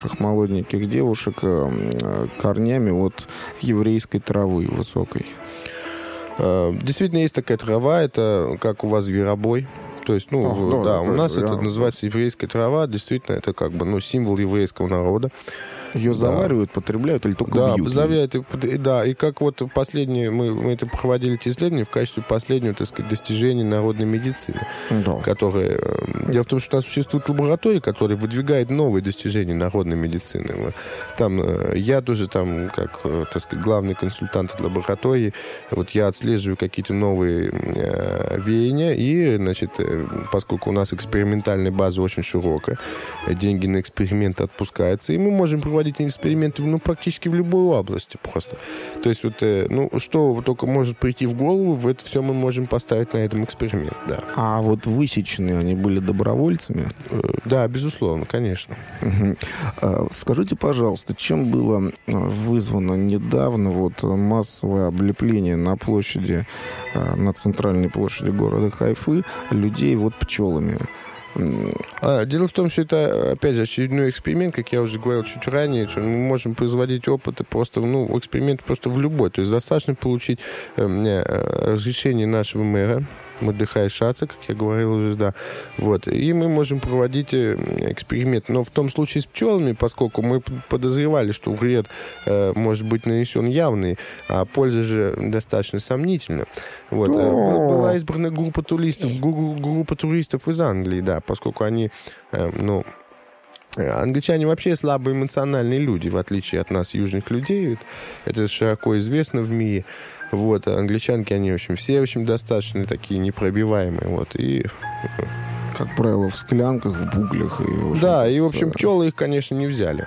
молоденьких девушек корнями от еврейской травы высокой. Действительно, есть такая трава, это как у вас зверобой. То есть, у нас это называется еврейская трава, действительно, это как бы, символ еврейского народа. Ее заваривают, потребляют или только бьют? Да, и как вот последние, мы это проводили эти исследования в качестве последнего, так сказать, достижения народной медицины. Да. Дело в том, что у нас существует лаборатория, которая выдвигает новые достижения народной медицины. Я тоже как, так сказать, главный консультант лаборатории, я отслеживаю какие-то новые веяния, и, поскольку у нас экспериментальная база очень широкая, деньги на эксперименты отпускаются, и мы можем проводить эксперименты практически в любой области просто. То есть что только может прийти в голову, это все мы можем поставить на этом эксперимент, да. А вот высеченные они были добровольцами? Да, безусловно, конечно. Угу. Скажите, пожалуйста, чем было вызвано недавно массовое облепление на площади, на центральной площади города Хайфы людей пчелами? Дело в том, что это, опять же, очередной эксперимент, как я уже говорил чуть ранее, что мы можем производить опыты эксперимент просто в любой. То есть достаточно получить разрешение нашего мэра, Мордехая Шаца, как я говорил уже, да. И мы можем проводить эксперимент. Но в том случае с пчелами, поскольку мы подозревали, что вред может быть нанесен явный, а польза же достаточно сомнительна. Была избрана группа туристов из Англии, да, поскольку они, англичане вообще слабо эмоциональные люди, в отличие от нас, южных людей. Это широко известно в мире. Англичанки, они, все очень достаточно такие непробиваемые. И... Как правило, в склянках, в буглях. Пчелы их, конечно, не взяли.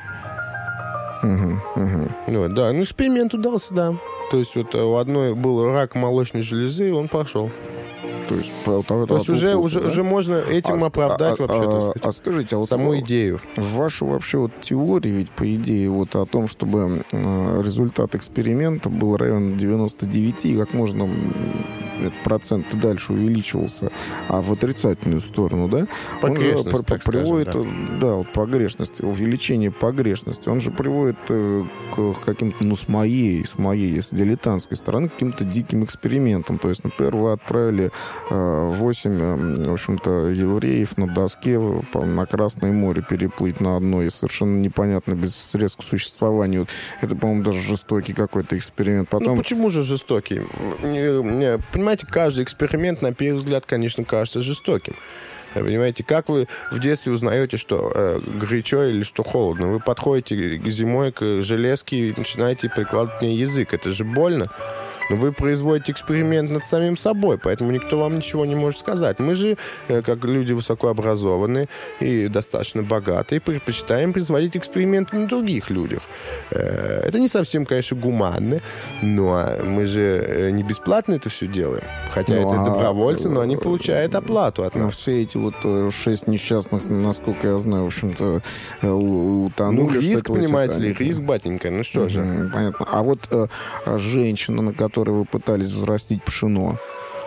Эксперимент удался, да. То есть у одной был рак молочной железы, и он прошел. То есть уже можно этим оправдать скажите, саму идею. Ваша вообще теория, ведь по идее о том, чтобы результат эксперимента был равен 99, и как можно этот процент дальше увеличивался, а в отрицательную сторону, да? Погрешность, он приводит, погрешность, увеличение погрешности. Он же приводит к каким-то, с моей, с дилетантской стороны, к каким-то диким экспериментам. То есть, например, вы отправили 8, в общем-то, евреев на доске на Красное море переплыть на одной, совершенно непонятно, без средств к существованию. Это, по-моему, даже жестокий какой-то эксперимент. Потом... почему же жестокий? Понимаете, каждый эксперимент, на первый взгляд, конечно, кажется жестоким. Понимаете, как вы в детстве узнаете, что горячо или что холодно? Вы подходите зимой к железке и начинаете прикладывать к ней язык. Это же больно. Но вы производите эксперимент над самим собой, поэтому никто вам ничего не может сказать. Мы же, как люди высокообразованные и достаточно богатые, предпочитаем производить эксперименты на других людях. Это не совсем, конечно, гуманно, но мы же не бесплатно это все делаем. Хотя это добровольцы, но они получают оплату от нас. Все эти 6 несчастных, насколько я знаю, в общем-то, утонули. Риск, понимаете ли, риск, батенька, что же. Понятно. А женщина, на которой вы пытались взрастить пшено.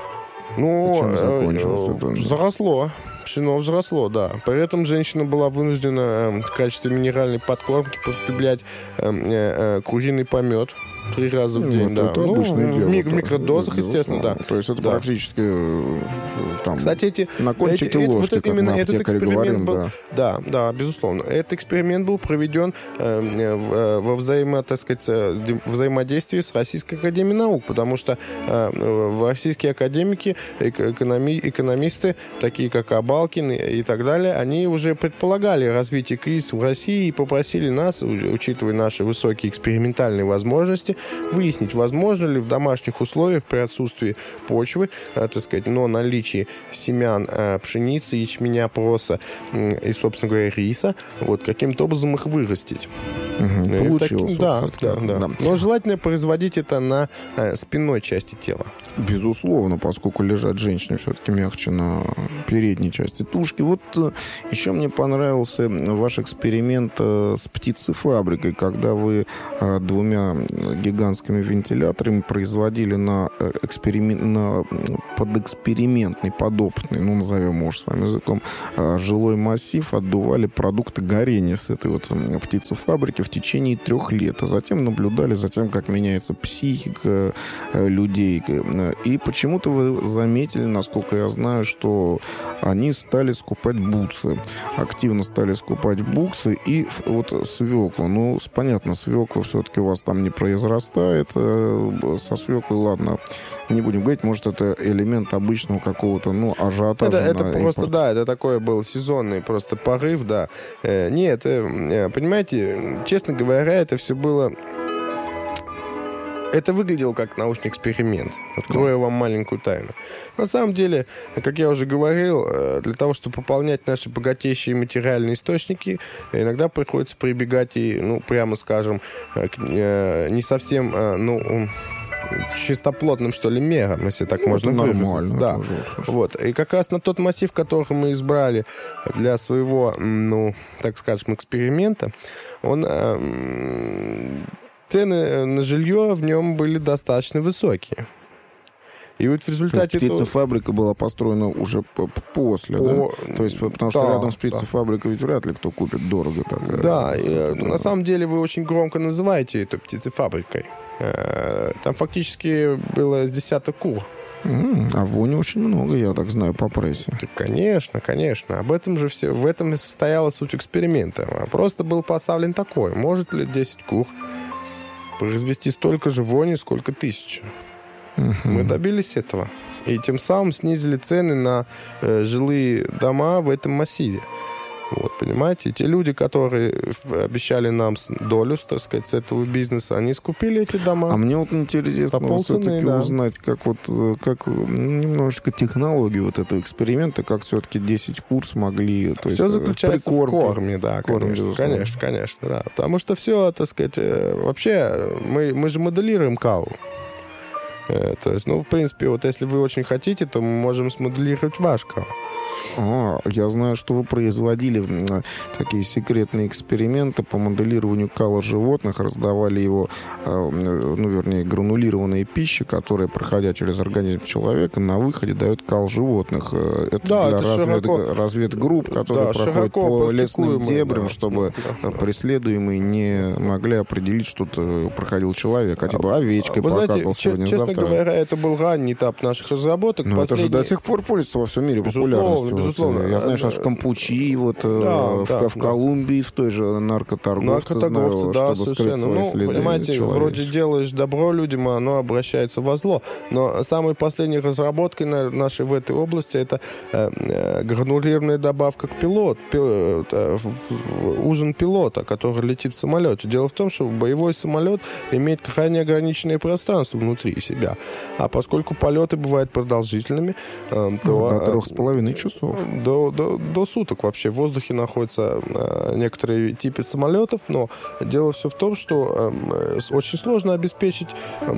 Чем закончилось это? Взросло. Пшено взросло, да. При этом женщина была вынуждена в качестве минеральной подкормки потреблять куриный помет 3 раза в день, да. Это обычное дело. В микродозах, естественно, да. То есть это практически кстати, на кончике ложки, как мы аптекаре говорим, был, да, безусловно. Этот эксперимент был проведен во взаимодействии с Российской академией наук, потому что российские академики, экономисты, такие как Абалкин и так далее, они уже предполагали развитие кризиса в России и попросили нас, учитывая наши высокие экспериментальные возможности, выяснить, возможно ли в домашних условиях при отсутствии почвы, но наличии семян пшеницы, ячменя, проса и, собственно говоря, риса, каким-то образом их вырастить. Получилось. Да. Но желательно производить это на спинной части тела. Безусловно, поскольку лежать женщине все-таки мягче на передней части части тушки. Вот еще мне понравился ваш эксперимент с птицефабрикой, когда вы двумя гигантскими вентиляторами производили подэкспериментный, подопытный, назовем, может, с вами языком, жилой массив, отдували продукты горения с этой вот птицефабрики в течение 3 лет. А затем наблюдали за тем, как меняется психика людей. И почему-то вы заметили, насколько я знаю, что они стали скупать бутсы. Активно стали скупать бутсы и вот свеклу. Понятно, свекла все-таки у вас там не произрастает. Со свеклой, ладно, не будем говорить, может, это элемент обычного какого-то, ажиотажа. Это просто, да, это такой был сезонный просто порыв, да. Нет, понимаете, честно говоря, это все было... Это выглядело как научный эксперимент. Открою вам маленькую тайну. На самом деле, как я уже говорил, для того, чтобы пополнять наши богатейшие материальные источники, иногда приходится прибегать и, прямо скажем, не совсем, чистоплотным, что ли, мерам, если так можно выразиться. Да. Вот. И как раз на тот массив, который мы избрали для своего, так скажем, эксперимента, цены на жилье в нем были достаточно высокие. И вот в результате... Птицефабрика была построена уже после, да? То есть, потому что рядом с птицефабрикой ведь вряд ли кто купит дорого. Так, да, на самом деле вы очень громко называете это птицефабрикой. Там фактически было с десяток кур. А вони очень много, я так знаю, по прессе. Конечно. В этом и состояла суть эксперимента. Просто был поставлен такой. Может ли 10 кур произвести столько же вони, сколько 1000? Мы добились этого. И тем самым снизили цены на жилые дома в этом массиве. Вот, понимаете? И те люди, которые обещали нам долю, так сказать, с этого бизнеса, они скупили эти дома. А мне вот интересно все-таки узнать, как немножечко технологию вот этого эксперимента, как все-таки 10 кур смогли... Все заключается в корме, да, конечно, да. Потому что все, так сказать, вообще, мы же моделируем кал. То есть, в принципе, вот если вы очень хотите, то мы можем смоделировать ваш кал. Я знаю, что вы производили такие секретные эксперименты по моделированию кала животных, раздавали его, гранулированные пищи, которые, проходя через организм человека, на выходе дают кал животных. Это для разведгрупп, которые проходят по лесным дебрям, чтобы преследуемые не могли определить, что проходил человек, овечкой покакал сегодня-завтра. Честно говоря, это был ранний этап наших разработок. Но это же до сих пор пользуется во всем мире популярностью. Безусловно. Я знаю, что в Кампучи, в Колумбии, в той же наркоторговце, чтобы скрыть свои следы. Понимаете, вроде делаешь добро людям, а оно обращается во зло. Но самой последней разработкой нашей в этой области это гранулированная добавка к ужин пилота, который летит в самолете. Дело в том, что боевой самолет имеет крайне ограниченное пространство внутри себя. А поскольку полеты бывают продолжительными, то... До 3,5 часов. До суток вообще в воздухе находятся некоторые типы самолетов, но дело все в том, что очень сложно обеспечить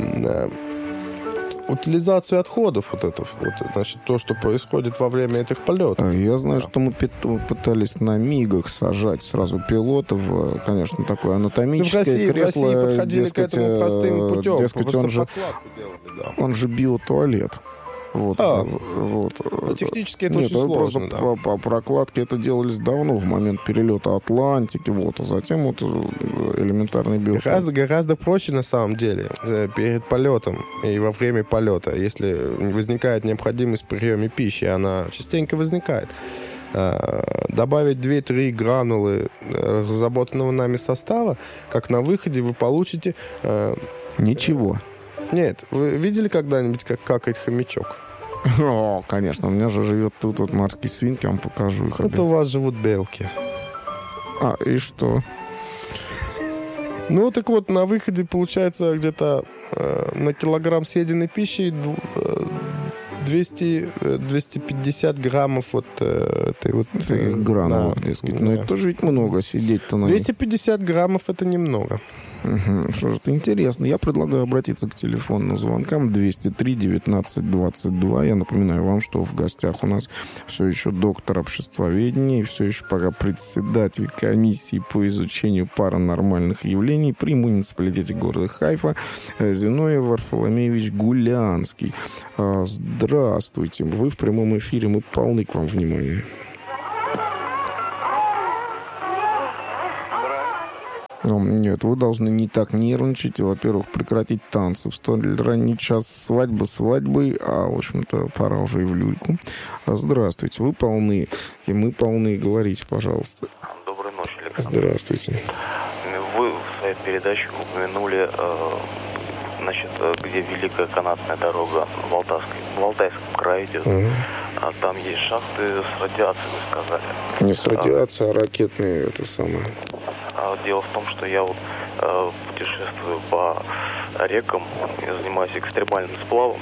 утилизацию отходов, то, что происходит во время этих полетов. Я знаю, что мы пытались на МИГах сажать сразу пилотов, конечно, такое анатомическое кресло. В России подходили к этому простым путем. Дескать, он же биотуалет. Технически это очень сложно. По прокладке это делались давно, в момент перелета Атлантики, а затем элементарный биотуалет. Гораздо проще на самом деле перед полетом и во время полета, если возникает необходимость в приеме пищи, она частенько возникает. Добавить 2-3 гранулы разработанного нами состава, как на выходе вы получите... Ничего. Нет, вы видели когда-нибудь, как какает хомячок? Конечно, у меня же живет тут морские свинки, я вам покажу их. Это у вас живут белки. И что? Так вот, на выходе получается где-то на килограмм съеденной пищи 200-250 граммов гранул, так сказать. Но это тоже ведь много, сидеть-то на... 250 граммов это немного. Что же это интересно. Я предлагаю обратиться к телефонным звонкам 203-19-22. Я напоминаю вам, что в гостях у нас все еще доктор обществоведения и все еще пока председатель комиссии по изучению паранормальных явлений при муниципалитете города Хайфа Зиновий Варфоломеевич Гулянский. Здравствуйте. Вы в прямом эфире. Мы полны к вам внимания. Нет, вы должны не так нервничать. Во-первых, прекратить танцы в столь ранний час свадьбы, а, в общем-то, пора уже и в люльку. Здравствуйте, вы полны, и мы полны. Говорите, пожалуйста. Доброй ночи, Александр. Здравствуйте. Вы в своей передаче упомянули, где Великая канатная дорога в Алтайском крае идет. А там есть шахты с радиацией, вы сказали. Не с радиацией, а ракетные, это самое. Дело в том, что я путешествую по рекам, я занимаюсь экстремальным сплавом,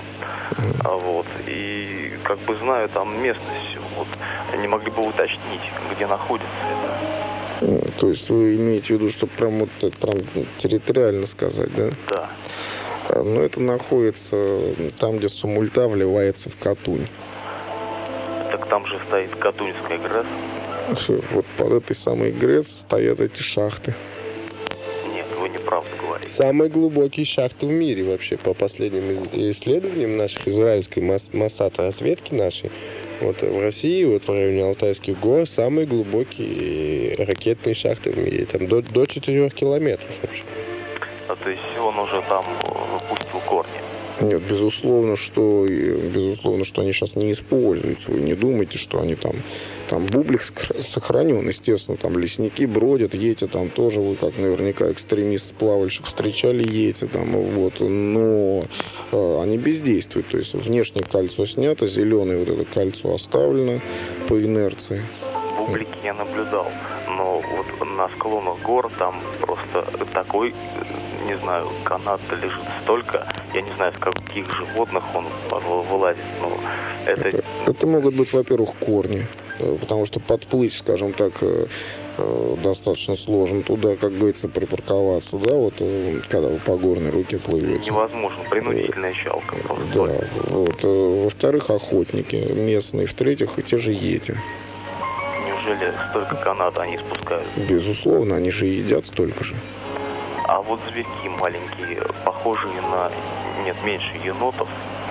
и знаю там местность. Не могли бы уточнить, где находится это? То есть вы имеете в виду, что прям территориально сказать, да? Да. Но это находится там, где Сумульта вливается в Катунь. Так там же стоит Катуньская ГРЭС. Вот под этой самой ГРЭС стоят эти шахты. Нет, вы неправду говорите. Самые глубокие шахты в мире вообще, по последним исследованиям наших израильской Моссад разведки нашей. В России, в районе Алтайских гор, самые глубокие ракетные шахты в мире. Там до 4 километров вообще. То есть он уже там выпустил корни? Нет, безусловно, что они сейчас не используются. Вы не думайте, что они там бублик сохранен, естественно, там лесники бродят, ети там тоже, вы как наверняка экстремист-плавальщик встречали ети там, но они бездействуют, то есть внешнее кольцо снято, зеленое это кольцо оставлено по инерции. Бублики я наблюдал, но на склонах гор там просто такой, не знаю, канат лежит столько, я не знаю, с каких животных он вылазит, но это могут быть, во-первых, корни, потому что подплыть, скажем так, достаточно сложно туда, как говорится, припарковаться, да, когда вы по горной руке плывете. Невозможно, принудительная щалка просто. Да, во-вторых, охотники местные, в-третьих, и те же йети. Неужели столько каната они спускают? Безусловно, они же едят столько же. А зверьки маленькие, похожие меньше енотов,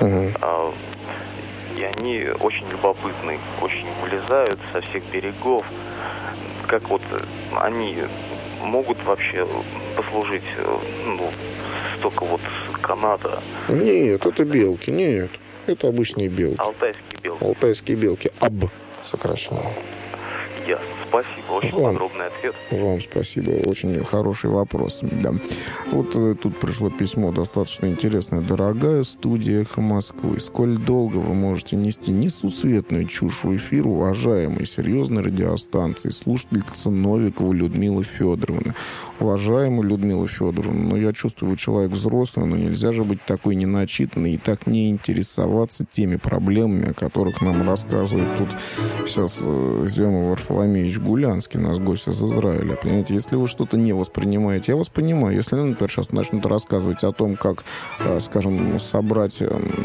и они очень любопытны, очень вылезают со всех берегов. Как они могут вообще послужить, столько каната? Нет, это белки, нет, это обычные белки. Алтайские белки. Алтайские белки, АБ сокращенно. Ясно. Спасибо. Очень подробный ответ. Вам спасибо. Очень хороший вопрос. Да. Тут пришло письмо достаточно интересное. Дорогая студия «Эхо Москвы», сколь долго вы можете нести несусветную чушь в эфир уважаемой серьезной радиостанции, слушательница Новикова Людмила Федоровна. Уважаемая Людмила Федоровна, я чувствую, вы человек взрослый, но нельзя же быть такой неначитанной и так не интересоваться теми проблемами, о которых нам рассказывает тут сейчас Зиновий Варфоломеевич Гулянский, наш гость из Израиля. Понимаете, если вы что-то не воспринимаете, я вас понимаю. Если, например, сейчас начнут рассказывать о том, как, скажем, собрать,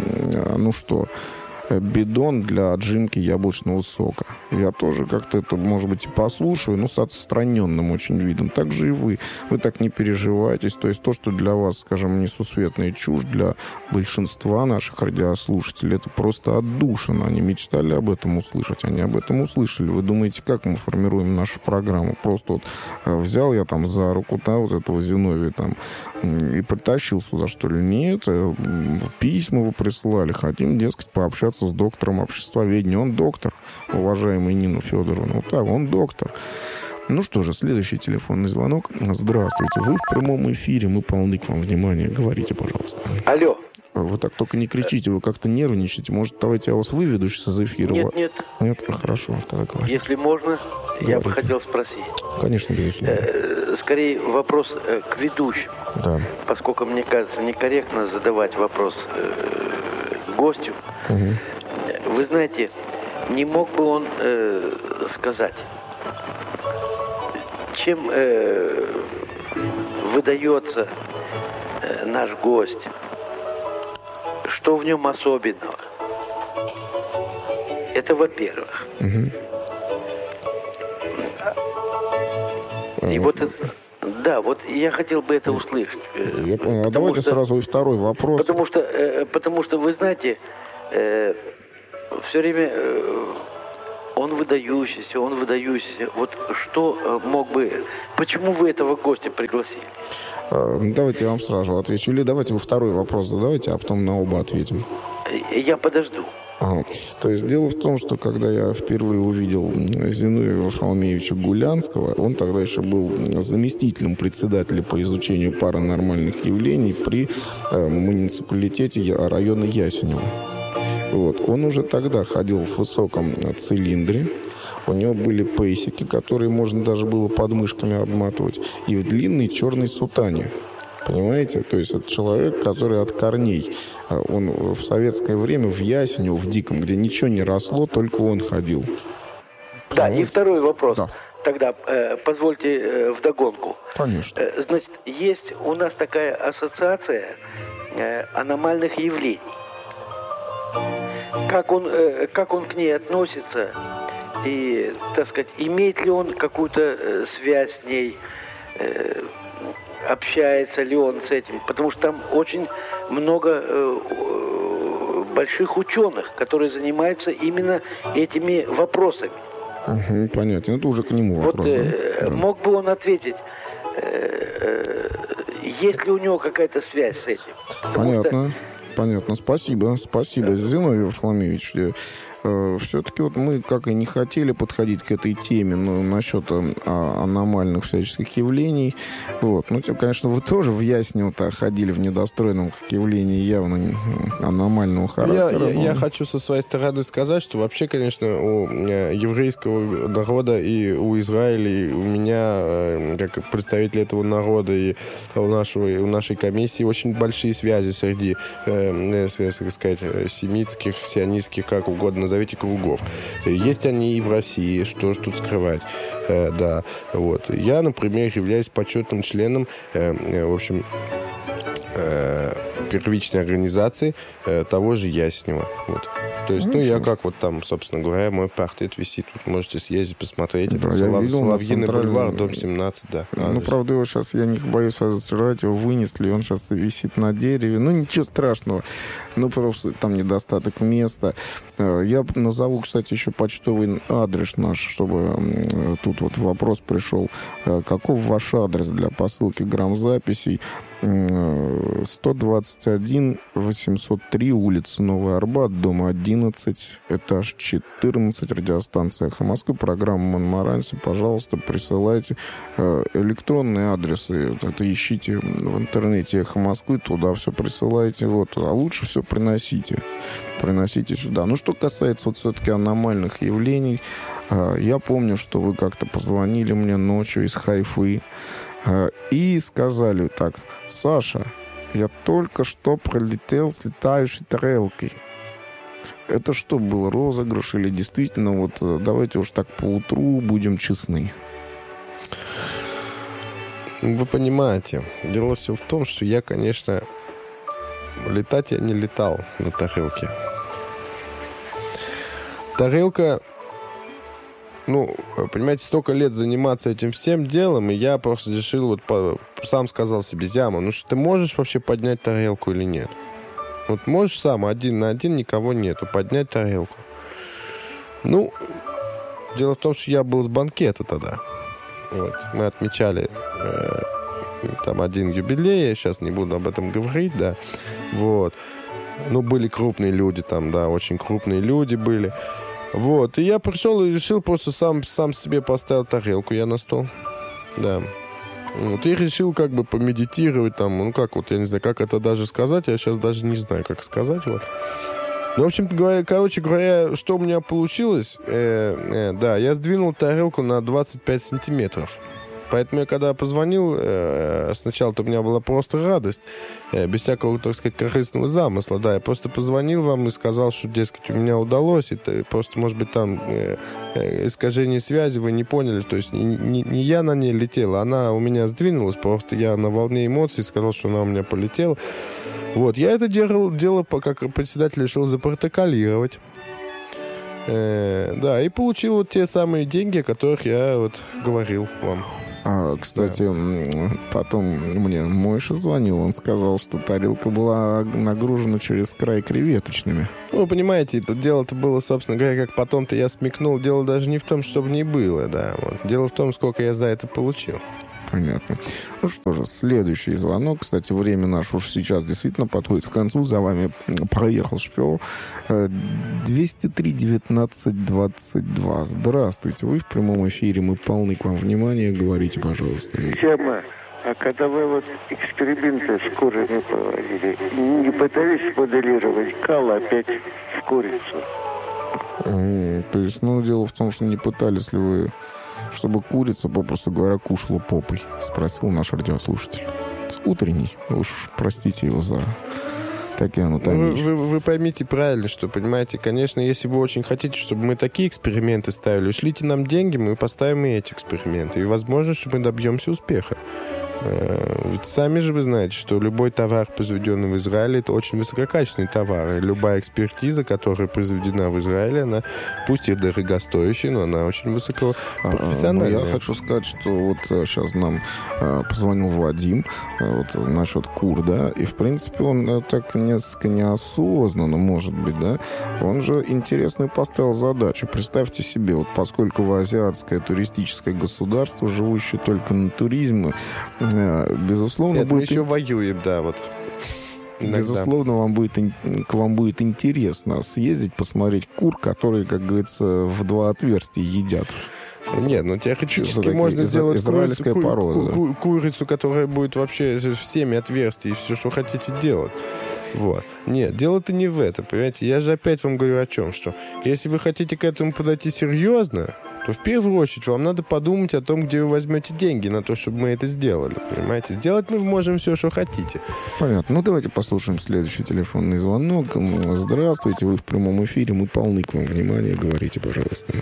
бидон для отжимки яблочного сока. Я тоже как-то это, может быть, и послушаю, но с отстраненным очень видом. Так же и вы. Вы так не переживаетесь. То есть то, что для вас, скажем, несусветная чушь, для большинства наших радиослушателей, это просто отдушина. Они мечтали об этом услышать. Они об этом услышали. Вы думаете, как мы формируем нашу программу? Просто взял я там за руку, этого Зиновия там и притащил сюда, что ли? Нет. Письма вы присылали. Хотим, дескать, пообщаться с доктором обществоведения. Он доктор, уважаемый Нину Федоровну. Он доктор. Ну что же, следующий телефонный звонок. Здравствуйте. Вы в прямом эфире. Мы полны к вам внимания. Говорите, пожалуйста. Алло. Вы так только не кричите, вы как-то нервничаете. Может, давайте я вас выведу сейчас из эфира? Нет. Нет? Хорошо, тогда говорите. Если можно, говорите. Я бы хотел спросить. Конечно, безусловно. Скорее вопрос к ведущим. Да. Поскольку, мне кажется, некорректно задавать вопрос гостю. Угу. Вы знаете, не мог бы он сказать, чем вы выдается наш гость? Что в нем особенного? Это во-первых. И вот это, да, вот я хотел бы это услышать. Я понял. А давайте сразу и второй вопрос. Потому что вы знаете, все время он выдающийся. Вот что мог бы... Почему вы этого гостя пригласили? Давайте я вам сразу отвечу. Или давайте вы второй вопрос задавайте, а потом на оба ответим. Я подожду. Ага. То есть дело в том, что когда я впервые увидел Зиновия Варфоломеевича Гулянского, он тогда еще был заместителем председателя по изучению паранормальных явлений при муниципалитете района Ясенева. Вот. Он уже тогда ходил в высоком цилиндре, у него были пейсики, которые можно даже было подмышками обматывать, и в длинной черной сутане. Понимаете? То есть это человек, который от корней. Он в советское время в Ясенево, в Диком, где ничего не росло, только он ходил. Да, и второй вопрос. Да. Тогда позвольте вдогонку. Конечно. Значит, есть у нас такая ассоциация аномальных явлений. Как он к ней относится и, так сказать, имеет ли он какую-то связь с ней, общается ли он с этим, потому что там очень много больших ученых, которые занимаются именно этими вопросами. Понятно, это уже к нему вопрос. Вот, да? Мог бы он ответить, есть ли у него какая-то связь с этим? Понятно. Спасибо, Зиновий Варфоломеевич. Все-таки вот мы, как и не хотели подходить к этой теме, но насчет аномальных всяческих явлений. Вот. Ну, конечно, вы тоже в Яснево-то ходили в недостроенном явлении явно аномального характера. Я хочу со своей стороны сказать, что вообще, конечно, у еврейского народа и у Израиля, и у меня, как представителя этого народа, и у нашей комиссии очень большие связи среди, так сказать, семитских, сионистских, как угодно назовите, кругов. Есть они и в России, что ж тут скрывать. Да, вот. Я, например, являюсь почетным членом, в общем, первичной организации того же Яснева. Вот. То есть, я как вот там, собственно говоря, мой портрет висит. Тут можете съездить, посмотреть. Это Соловьиный бульвар, дом 17, да. Правда, его сейчас, я не боюсь вас застирать, его вынесли, он сейчас висит на дереве. Ничего страшного. Просто там недостаток места. Я назову, кстати, еще почтовый адрес наш, чтобы тут вот вопрос пришел. Каков ваш адрес для посылки грамзаписей? 121 803, улица Новый Арбат, дом 11, этаж 14, радиостанция «Эхо Москвы», программа «Монмаранси». Пожалуйста, присылайте электронные адресы. Это ищите в интернете «Эхо Москвы», туда все присылайте. Вот. А лучше все приносите сюда. Что касается вот все-таки аномальных явлений, я помню, что вы как-то позвонили мне ночью из Хайфы и сказали так: Саша, я только что пролетел с летающей тарелкой. Это что, был розыгрыш или действительно, вот давайте уж так поутру будем честны? Вы понимаете, дело все в том, что я, конечно, летать я не летал на тарелке. Тарелка... понимаете, столько лет заниматься этим всем делом, и я просто решил, сам сказал себе: Зяма, что ты можешь вообще поднять тарелку или нет? Вот можешь сам, один на один, никого нету, поднять тарелку? Дело в том, что я был с банкета тогда. Вот. Мы отмечали там один юбилей, я сейчас не буду об этом говорить, да. Вот. Были крупные люди там, да, очень крупные люди были. Вот, и я пришел и решил просто сам себе поставил тарелку я на стол. Да. Вот, и решил как бы помедитировать там, я не знаю, как это даже сказать, я сейчас даже не знаю, как сказать, вот. В общем-то говоря, что у меня получилось, да, я сдвинул тарелку на 25 сантиметров. Поэтому я когда позвонил, сначала-то у меня была просто радость, без всякого, так сказать, корыстного замысла. Да, я просто позвонил вам и сказал, что, дескать, у меня удалось. Это просто, может быть, там искажение связи, вы не поняли. То есть не я на ней летел, она у меня сдвинулась. Просто я на волне эмоций сказал, что она у меня полетела. Вот, я это дело, как председатель решил запротоколировать. Да, и получил вот те самые деньги, о которых я вот говорил вам. Кстати, потом мне Мойша звонил, он сказал, что тарелка была нагружена через край креветочными. Вы понимаете, это дело-то было, собственно говоря, как потом-то я смекнул, дело даже не в том, что в ней было, да. Вот. Дело в том, сколько я за это получил. Понятно. Ну что же, следующий звонок. Кстати, время наше уж сейчас действительно подходит к концу. За вами проехал шофер. 203-19-22. Здравствуйте. Вы в прямом эфире. Мы полны к вам внимания. Говорите, пожалуйста. Тема. А когда вы вот эксперименты с курами проводили, не пытались моделировать кал опять в курицу? То есть, дело в том, что не пытались ли вы, чтобы курица, попросту говоря, кушала попой? Спросил наш радиослушатель. Утренний. Уж простите его за такие анатомии. Вы поймите правильно, что, понимаете, конечно, если вы очень хотите, чтобы мы такие эксперименты ставили, шлите нам деньги, мы поставим и эти эксперименты. И возможно, что мы добьемся успеха. Ведь сами же вы знаете, что любой товар, произведенный в Израиле, это очень высококачественный товар. И любая экспертиза, которая произведена в Израиле, она, пусть и дорогостоящая, но она очень высокопрофессиональная. Я хочу сказать, что вот сейчас нам позвонил Вадим вот, насчет кур, да, и, в принципе, он так несколько неосознанно, может быть, да, он же интересную поставил задачу. Представьте себе, вот поскольку вы азиатское туристическое государство, живущее только на туризме, безусловно, это будет... мы еще воюем, да, вот. Иногда. Безусловно, к вам будет интересно съездить, посмотреть кур, которые, как говорится, в 2 отверстия едят. Нет, теоретически можно сделать израильская порода. Курицу, которая будет вообще всеми отверстиями, все, что хотите делать. Вот. Нет, дело-то не в этом, понимаете? Я же опять вам говорю о чем, что если вы хотите к этому подойти серьезно, то в первую очередь вам надо подумать о том, где вы возьмете деньги на то, чтобы мы это сделали, понимаете? Сделать мы можем все, что хотите. Понятно. Давайте послушаем следующий телефонный звонок. Здравствуйте, вы в прямом эфире, мы полны к вам внимания. Говорите, пожалуйста.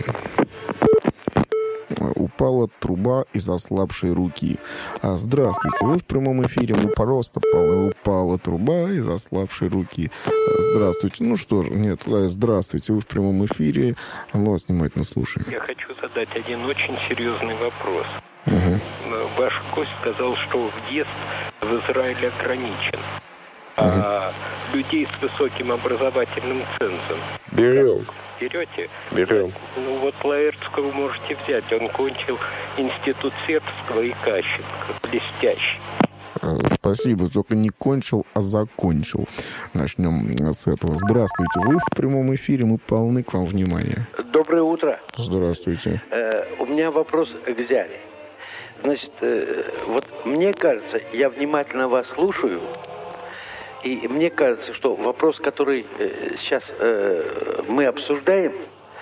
Упала труба из ослабшей руки. Здравствуйте, вы в прямом эфире, мы просто упала труба из ослабшей руки. Здравствуйте. Ну что же, нет, здравствуйте, вы в прямом эфире, мы вас внимательно слушаем. Я хочу задать один очень серьезный вопрос. Ваш гость сказал, что въезд в Израиль ограничен. А людей с высоким образовательным цензом берем. Берете? Берем. Ну вот Лаэртского можете взять. Он кончил институт сербского и Кащенко. Блестящий. Спасибо. Только не кончил, а закончил. Начнем с этого. Здравствуйте. Вы в прямом эфире. Мы полны к вам внимания. Доброе утро. Здравствуйте. У меня вопрос к Зяре. Значит, вот мне кажется, я внимательно вас слушаю, и мне кажется, что вопрос, который сейчас мы обсуждаем,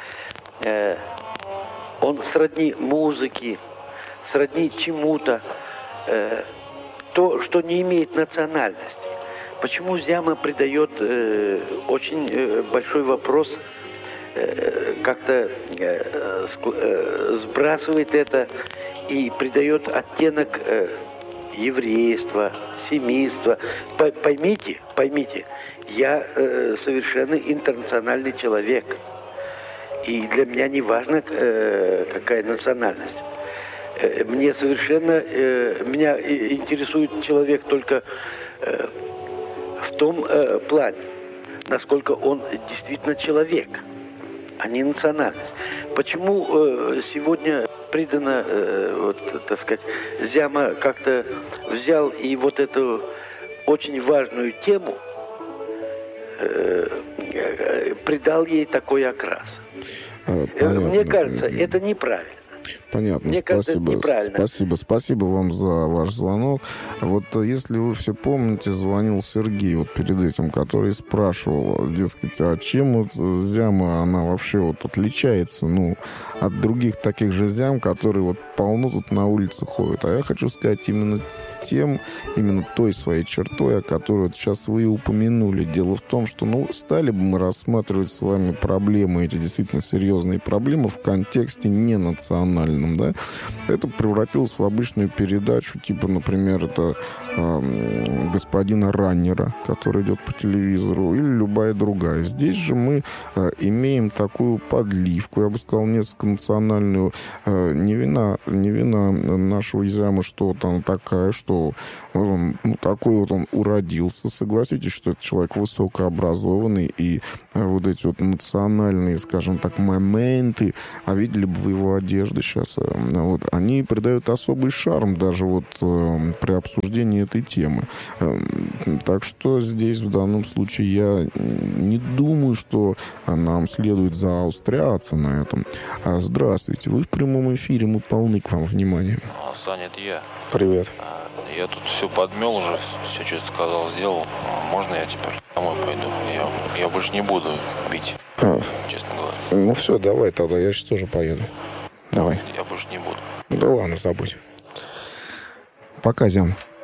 он сродни музыке, сродни чему-то, то, что не имеет национальности. Почему Зяма придает очень большой вопрос, как-то сбрасывает это и придает оттенок еврейства, семейства. Поймите, я совершенно интернациональный человек. И для меня не важно, какая национальность. Мне совершенно... Меня интересует человек только в том плане, насколько он действительно человек, а не национальность. Почему сегодня придано, так сказать, Зяма как-то взял и вот эту очень важную тему придал ей такой окрас? Понятно. Мне кажется, это неправильно. Понятно. Мне кажется, это неправильно. Спасибо вам за ваш звонок. Вот если вы все помните, звонил Сергей вот перед этим, который спрашивал, дескать, а чем вот зяма, она вообще вот отличается, от других таких же зям, которые вот полно тут на улице ходят. А я хочу сказать именно той своей чертой, о которой вот сейчас вы и упомянули. Дело в том, что, стали бы мы рассматривать с вами проблемы, эти действительно серьезные проблемы в контексте не национальном, да, это превратилось в обычную передачу, типа, например, это господина Раннера, который идет по телевизору, или любая другая. Здесь же мы имеем такую подливку, я бы сказал, несколько национальную, не вина нашего зяма, что там такая, что такой вот он уродился. Согласитесь, что это человек высокообразованный, и вот эти вот национальные, скажем так, моменты, а видели бы вы его одежды сейчас, они придают особый шарм даже вот при обсуждении этой темы. Так что здесь в данном случае я не думаю, что нам следует заостряться на этом. Здравствуйте, вы в прямом эфире, мы полны к вам внимания. Саня, это я. Привет. Я тут все подмел уже, все, что сказал, сделал. Можно я теперь домой пойду? Я больше не буду бить, честно говоря. Все, давай тогда, я сейчас тоже поеду. Давай. Я больше не буду. Да ладно, забудь. Пока, зям.